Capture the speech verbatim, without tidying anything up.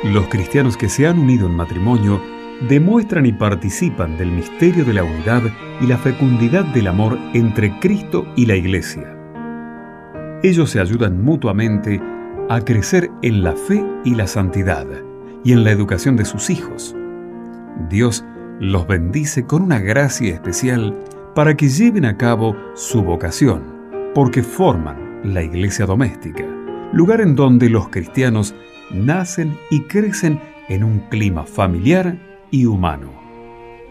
Los cristianos que se han unido en matrimonio demuestran y participan del misterio de la unidad y la fecundidad del amor entre Cristo y la Iglesia. Ellos se ayudan mutuamente a crecer en la fe y la santidad y en la educación de sus hijos. Dios los bendice con una gracia especial para que lleven a cabo su vocación, porque forman la iglesia doméstica, lugar en donde los cristianos nacen y crecen en un clima familiar y humano.